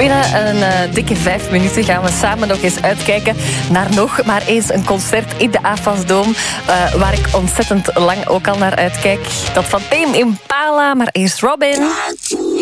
Binnen een dikke 5 minuten gaan we samen nog eens uitkijken naar nog maar eens een concert in de AFAS-dome, waar ik ontzettend lang ook al naar uitkijk. Dat van Tame Impala, maar eerst Robin.